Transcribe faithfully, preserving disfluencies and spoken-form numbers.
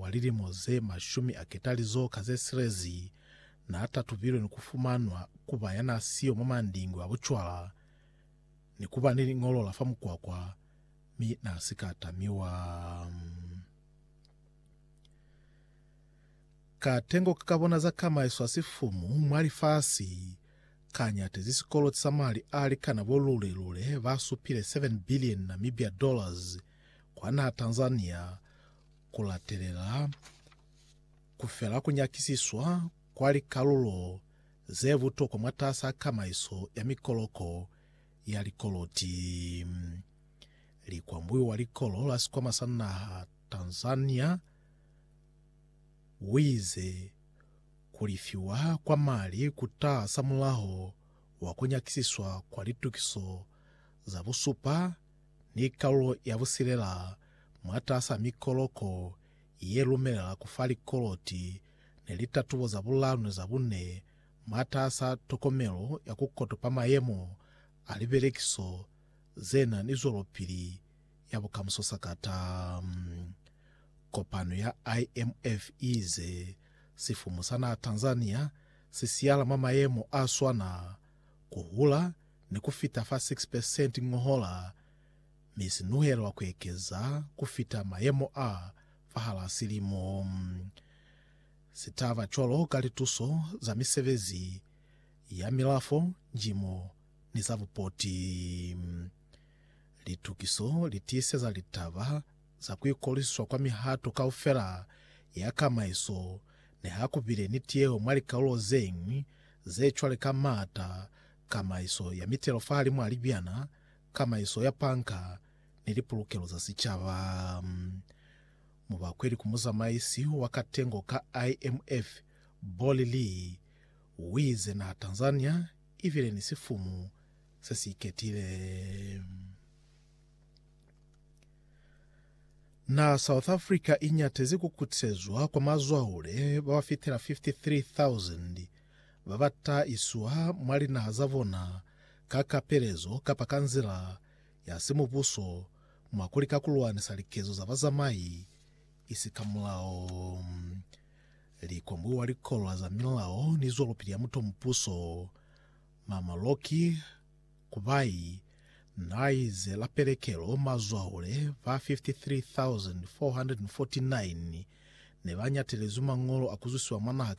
walilimo ze mashumi aketali zokha zesirezi na atatu bilioni kufumanwa kuba yanasiyo mamandingo abuchwala ni kuba nili ng'olola famukwakwa mi nasikatamiwa. Katengo kakabona za kamaiso asifumu mwali fasi kanyate zisikolo tsamali ali kana bolulelule vasupile seven billion Namibia dollars kwana Tanzania kulatelela kufela kunyakisiswa kwali kalulo zevuto kwa mwatasa kamaiso ya mikoloko ya likoloti. Likwambuyo wa likolo lasikwa sana Tanzania wize kulifiwa kwa mali kutaa samulaho wa kunyakisiswa kwa litukiso za busupa ni kalulo ya busilela mwatasa mikoloko yelumelela kufali koloti ne litatubo za bulanu za bune mwatasa tokomelo ya kukoto pamayemo alibelekiso zena nizolopili ya bukamusosakata. Kopano ya I M F ize sifumu sana Tanzania sisiala mamayemo aswana kuhula ni kufita fa six percent ngohola misi nuhelo wa kuekeza kufita mayemo a fahala silimo. Sitava cholo kalituso za misevezi ya milafo njimo nizavupoti. Litukiso litise za litava za kuikoliswa kwa mihato kaufera ya kamaiso ne hakubile nitieo mwali kaulo zengi zechwale kamata kamaiso ya mitelo fali mwalibiana kamaiso ya panka nilipulukelo za sichava. Mubakweli kumuza maisi wakatengo ka I M F bolili wize na Tanzania ivile nisifumu sesiketile. Na South Africa inyatezi kukutsezwa kwa mazwaule bawafitira fifty-three thousand babata isua mwali na hazavona kakapelezo kapakanzila ya simu buso mwakulika kuluwanisa likezo za bazamai isikamulao. Likwambu walikola za milao nizolopili ya muto mpuso mamaloki kubai naize la pelekelo mazwaule va fifty-three thousand four hundred forty-nine ne banyatelezuma ngolo akuzuswa mwana